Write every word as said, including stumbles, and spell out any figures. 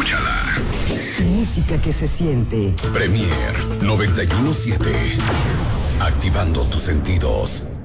Escúchala. Música que se siente. Premier noventa y uno punto siete. Activando tus sentidos.